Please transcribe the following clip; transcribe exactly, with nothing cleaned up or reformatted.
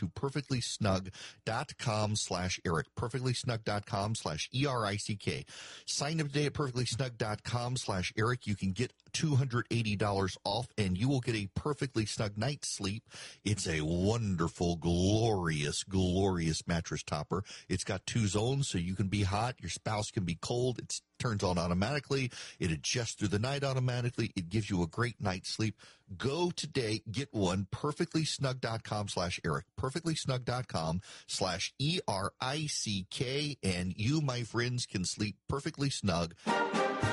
to perfectlysnug.com slash Eric, perfectlysnug.com slash E R I C K. Sign up today at perfectlysnug.com slash Eric. You can get two hundred eighty dollars off, and you will get a perfectly snug night's sleep. It's a wonderful, glorious, glorious mattress topper. It's got two zones, so you can be hot, your spouse can be cold. It turns on automatically. It adjusts through the night automatically. It gives you a great night's sleep. Go today, get one, perfectlysnug.com slash Eric, perfectlysnug.com slash E R I C K, and you, my friends, can sleep perfectly snug.